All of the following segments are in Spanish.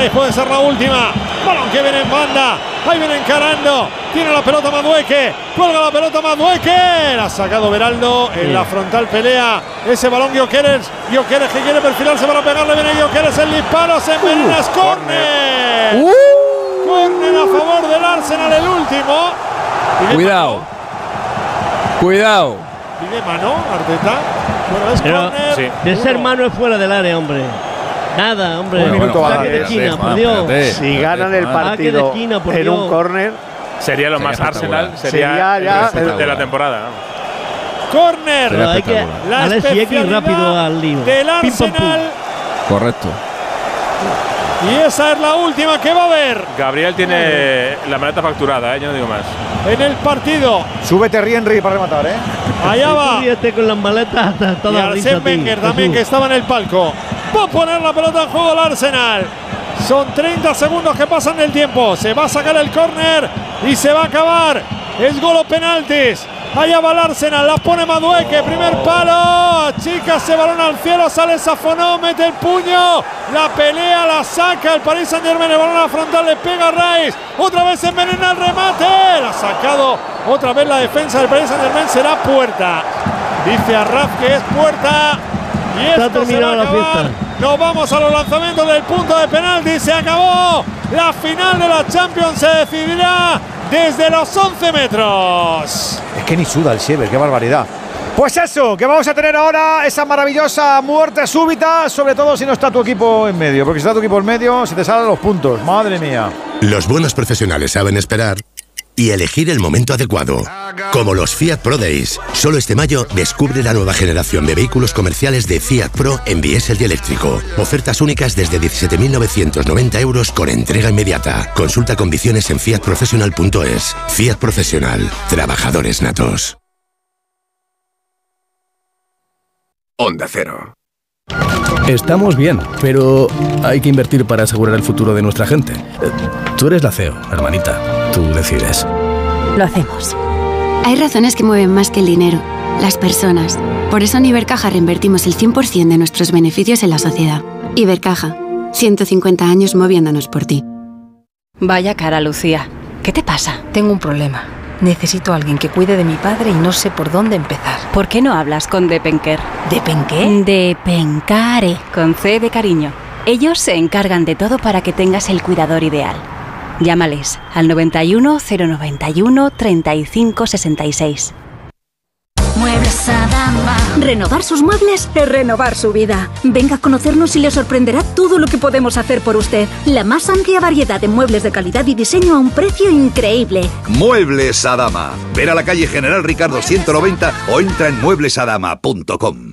Raíz, puede ser la última. Balón que viene en banda. Ahí viene encarando. Tiene la pelota Madueque. Cuelga la pelota Madueque. La ha sacado Beraldo en la frontal pelea. Ese balón Gyökeres. Gyökeres que quiere perfilarse para pegarle. Viene Gyökeres. El disparo se envenena. Es córner. Córner a favor del Arsenal, el último. Cuidado. Cuidado. Pide mano, Arteta. Bueno, es córner. Sí. De ser mano es fuera del área, hombre. Nada, hombre. Un minuto saque de esquina, por Dios. Si ganan el partido en un córner, sería lo más Arsenal, sería ya de la temporada. Córner. Hay que la especialidad rápido al lío. Del Arsenal. Correcto. Y esa es la última que va a haber. Gabriel tiene la maleta facturada, yo no digo más. En el partido. Súbete Henry para rematar, Allá va. Ríete con las maletas hasta Y toda Arsène Wenger también, que estaba en el palco. Va a poner la pelota en juego al Arsenal. Son 30 segundos que pasan del tiempo. Se va a sacar el córner y se va a acabar. Es gol o penaltis. Allá va el Arsenal, la pone Madueque, primer palo, chica ese balón al cielo, sale Safonov, mete el puño, la pelea, la saca el Paris Saint-Germain, el balón a la frontal, le pega a Rice, otra vez envenena el remate, la ha sacado otra vez la defensa del Paris Saint-Germain, será puerta, dice Arraf que es puerta, y esto se va a acabar. Nos vamos a los lanzamientos del punto de penalti, se acabó, la final de la Champions se decidirá desde los 11 metros. Es que ni suda el Siever, qué barbaridad. Pues eso, que vamos a tener ahora esa maravillosa muerte súbita, sobre todo si no está tu equipo en medio, porque si está tu equipo en medio se te salen los puntos, madre mía. Los buenos profesionales saben esperar y elegir el momento adecuado. Como los Fiat Pro Days. Solo este mayo descubre la nueva generación de vehículos comerciales de Fiat Pro en diésel y eléctrico. Ofertas únicas desde 17.990 euros con entrega inmediata. Consulta condiciones en fiatprofessional.es. Fiat Profesional. Trabajadores natos. Onda Cero. Estamos bien, pero hay que invertir para asegurar el futuro de nuestra gente. Tú eres la CEO, hermanita. Tú decides. Lo hacemos. Hay razones que mueven más que el dinero, las personas. Por eso en Ibercaja reinvertimos el 100% de nuestros beneficios en la sociedad. Ibercaja, 150 años moviéndonos por ti. Vaya cara, Lucía. ¿Qué te pasa? Tengo un problema. Necesito a alguien que cuide de mi padre y no sé por dónde empezar. ¿Por qué no hablas con Depenker? ¿Depenqué? Depencare, con C de cariño. Ellos se encargan de todo para que tengas el cuidador ideal. Llámales al 91 091 35 66. Muebles Adama. Renovar sus muebles es renovar su vida. Venga a conocernos y le sorprenderá todo lo que podemos hacer por usted. La más amplia variedad de muebles de calidad y diseño a un precio increíble. Muebles Adama. Ver a la calle General Ricardo 190 o entra en mueblesadama.com.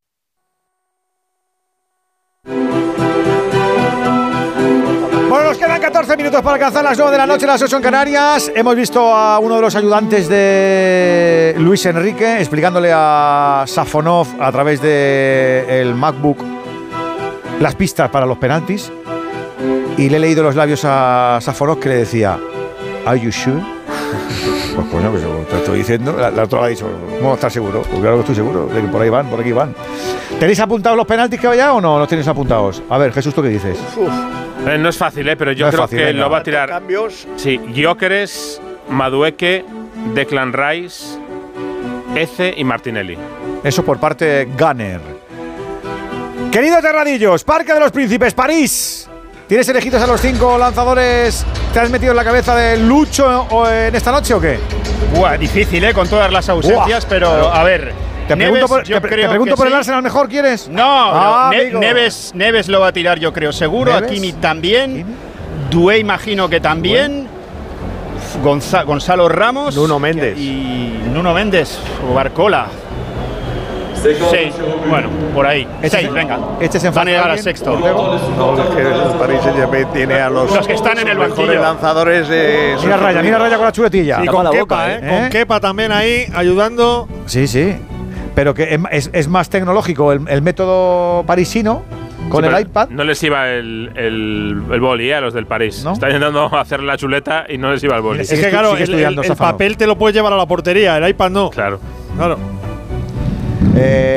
Bueno, nos quedan 14 minutos para alcanzar las 9 de la noche, las 8 en Canarias. Hemos visto a uno de los ayudantes de Luis Enrique explicándole a Safonov a través del MacBook las pistas para los penaltis. Y le he leído los labios a Safonov que le decía: ¿Are you sure? Pues coño, que te estoy diciendo. La otra le ha dicho: ¿cómo estás seguro? Pues claro que estoy seguro, de que por ahí van, por aquí van. ¿Tenéis apuntados los penaltis que vaya o no? ¿Los tenéis apuntados? A ver, Jesús, ¿tú qué dices? No es fácil, pero yo creo que lo va a tirar. ¿Cambios? Sí, Gyökeres, Madueque, Declan Rice, Eze y Martinelli. Eso por parte de Gunner. Queridos Terradillos, Parque de los Príncipes, París. ¿Tienes elegidos a los 5 lanzadores? ¿Te has metido en la cabeza de Lucho en esta noche o qué? Difícil, con todas las ausencias, pero claro. A ver. Te pregunto por el Arsenal mejor, ¿quieres? No, Neves lo va a tirar, yo creo, seguro. ¿Neves? Hakimi también. Doué imagino que también. Gonzalo Ramos. Nuno Méndez. Y Nuno Méndez o Barcola. Sí, bueno, por ahí. 6, venga. Van a llegar a sexto. No, es que el Paris Saint-Germain tiene a los que están en el mejores banquillo. lanzadores. Mira Raya con la chuletilla. Y con Kepa, con Kepa también ahí ayudando. Sí. Pero que es más tecnológico el método parisino con el iPad. No les iba el boli a los del París. ¿No? Están intentando hacer la chuleta y no les iba el boli. Es que claro, el papel te lo puedes llevar a la portería, el iPad no. Claro.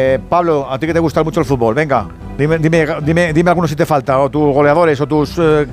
Pablo, a ti que te gusta mucho el fútbol, venga, dime algunos si te falta, o tus goleadores, o tus